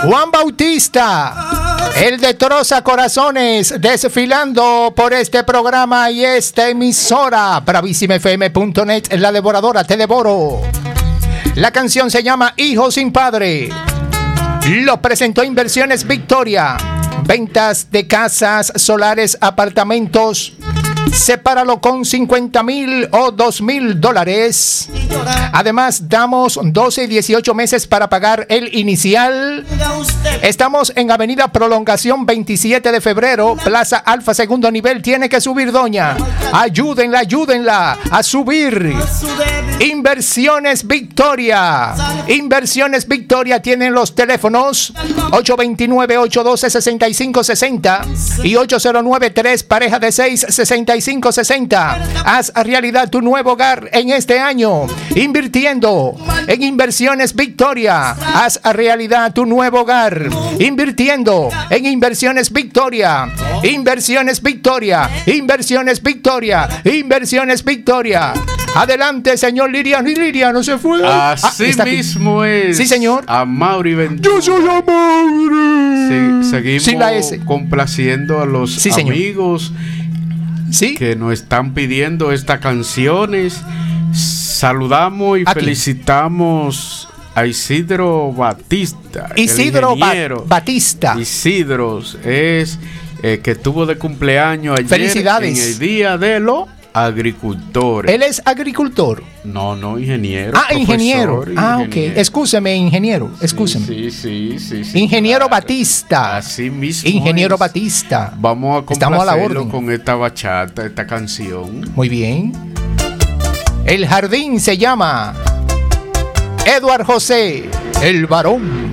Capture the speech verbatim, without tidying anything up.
Juan Bautista, el de Troza Corazones, desfilando por este programa y esta emisora. bravísima f m punto net, la devoradora, te devoro. La canción se llama Hijo sin Padre. Lo presentó Inversiones Victoria. Ventas de casas, solares, apartamentos. Sepáralo con cincuenta mil o dos mil dólares. Además, damos doce y dieciocho meses para pagar el inicial. Estamos en Avenida Prolongación veintisiete de febrero, Plaza Alfa, segundo nivel. Tiene que subir, doña. Ayúdenla, ayúdenla a subir. Inversiones Victoria. Inversiones Victoria tienen los teléfonos ocho dos nueve, ocho uno dos, seis cinco seis cero y ocho cero nueve tres, pareja de seis, sesenta y cinco sesenta. Haz realidad tu nuevo hogar en este año, invirtiendo en Inversiones Victoria. Haz realidad tu nuevo hogar, invirtiendo en Inversiones Victoria. Inversiones Victoria, Inversiones Victoria, Inversiones Victoria. Adelante, señor Liriano. Y Liriano se fue. Así ah, mismo es. Sí, señor. Amaury Ventura. Yo soy Amaury. Sí, seguimos sí, la S. complaciendo a los sí, amigos ¿Sí? que nos están pidiendo estas canciones. Saludamos y Aquí. felicitamos a Isidro Batista. Isidro ba- Batista. Isidro es eh, que tuvo de cumpleaños ayer. Felicidades. En el día de los agricultores. Él es agricultor. No, no, ingeniero. Ah, ingeniero. Ah, ingeniero. ok. Excúseme, ingeniero. Excúseme. Sí, sí, sí, sí. Ingeniero claro. Batista. Así mismo. Ingeniero es. Batista. Vamos a Estamos a la complacerlo orden. con esta bachata, esta canción. Muy bien. El jardín se llama Eduard José, el varón.